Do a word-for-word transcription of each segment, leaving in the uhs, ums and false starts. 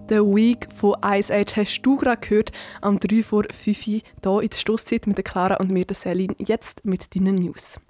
The Week von Ice Age hast du gerade gehört, am drei vor fünf hier in der Stosszeit mit der Clara und mir, der Celine. Jetzt mit deinen News.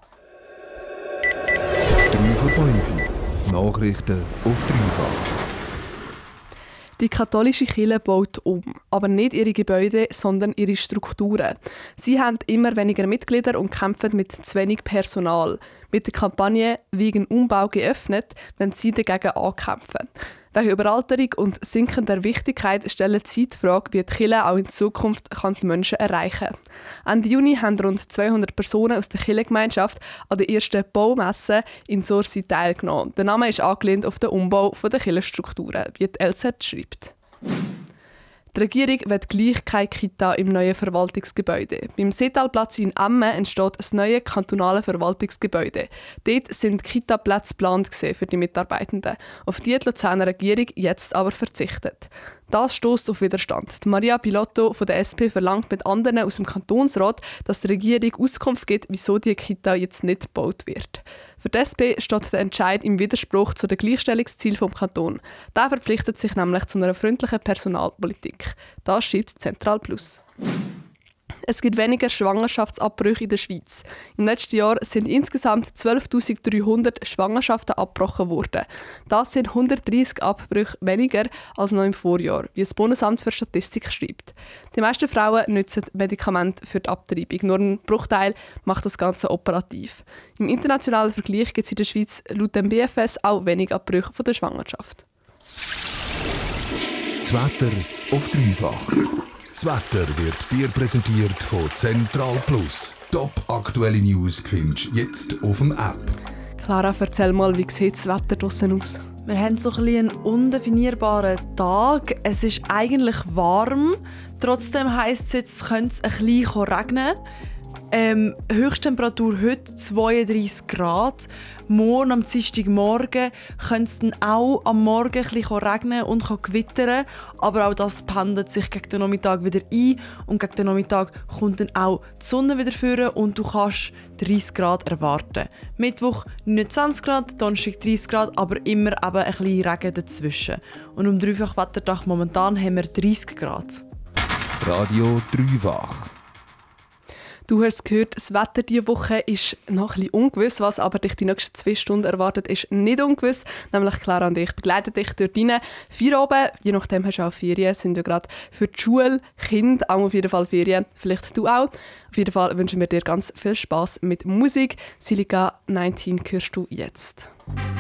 drei vor fünf. Nachrichten auf dreifach. Die katholische Kirche baut um, aber nicht ihre Gebäude, sondern ihre Strukturen. Sie haben immer weniger Mitglieder und kämpfen mit zu wenig Personal. Mit der Kampagne «Wegen Umbau geöffnet» wollen sie dagegen ankämpfen. Wegen Überalterung und sinkender Wichtigkeit stellen sie die Frage, wie die Kirche auch in Zukunft kann die Menschen erreichen kann. Ende Juni haben rund zweihundert Personen aus der Kirchengemeinschaft an der ersten Baumesse in Sursi teilgenommen. Der Name ist angelehnt auf den Umbau der Kirchenstrukturen, wie die L Z schreibt. Die Regierung will gleich keine Kita im neuen Verwaltungsgebäude. Beim Seetalplatz in Emmen entsteht ein neues kantonales Verwaltungsgebäude. Dort sind Kita-Plätze geplant für die Mitarbeitenden. Auf die hat die Luzerner Regierung jetzt aber verzichtet. Das stößt auf Widerstand. Die Maria Pilotto von der S P verlangt mit anderen aus dem Kantonsrat, dass die Regierung Auskunft gibt, wieso die Kita jetzt nicht gebaut wird. Für die S P steht der Entscheid im Widerspruch zu den Gleichstellungszielen des Kantons. Der verpflichtet sich nämlich zu einer freundlichen Personalpolitik. Das schreibt Zentral Plus. Es gibt weniger Schwangerschaftsabbrüche in der Schweiz. Im letzten Jahr sind insgesamt zwölftausenddreihundert Schwangerschaften abgebrochen worden. Das sind hundertdreissig Abbrüche weniger als noch im Vorjahr, wie das Bundesamt für Statistik schreibt. Die meisten Frauen nutzen Medikamente für die Abtreibung. Nur ein Bruchteil macht das Ganze operativ. Im internationalen Vergleich gibt es in der Schweiz laut dem B F S auch wenig Abbrüche von der Schwangerschaft. Das Wetter auf dreifach. Das Wetter wird dir präsentiert von Zentral Plus. Top aktuelle News findest du jetzt auf dem App. Clara, erzähl mal, wie sieht das Wetter draussen aus? Wir haben so ein bisschen einen undefinierbaren Tag. Es ist eigentlich warm. Trotzdem heisst es jetzt, könnte es ein bisschen regnen. Ähm, Höchsttemperatur heute zweiunddreissig Grad. Morgen am Dienstagmorgen könnte es dann auch am Morgen ein bisschen regnen und gewittern. Aber auch das pendelt sich gegen den Nachmittag wieder ein. Und gegen den Nachmittag kommt dann auch die Sonne wieder vor und du kannst dreißig Grad erwarten. Mittwoch neunundzwanzig Grad, Donnerstag dreißig Grad, aber immer eben ein bisschen Regen dazwischen. Und am Dreifach-Wetterdach momentan haben wir dreißig Grad. Radio dreifach. Du hast gehört, das Wetter diese Woche ist noch ein bisschen ungewiss. Was aber dich die nächsten zwei Stunden erwartet, ist nicht ungewiss. Nämlich Clara und ich begleiten dich durch deine vier oben. Je nachdem hast du auch Ferien, sind ja gerade für die Schule, Kinder, auch auf jeden Fall Ferien. Vielleicht du auch. Auf jeden Fall wünschen wir dir ganz viel Spass mit Musik. Silica neunzehn hörst du jetzt.